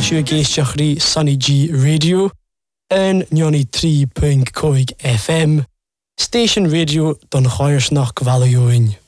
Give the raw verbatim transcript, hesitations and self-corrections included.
siú géisteach rí Sunny G Radio an ninety three point five F M, Station Radio don Choirsnach Gvalaiúin.